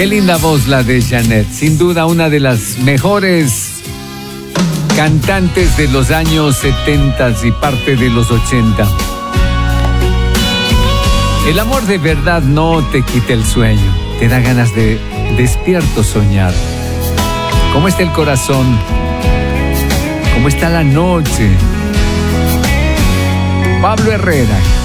Qué linda voz la de Jeanette, sin duda una de las mejores cantantes de los años 70 y parte de los 80. El amor de verdad no te quita el sueño, te da ganas de despierto soñar. ¿Cómo está el corazón? ¿Cómo está la noche? Pablo Herrera.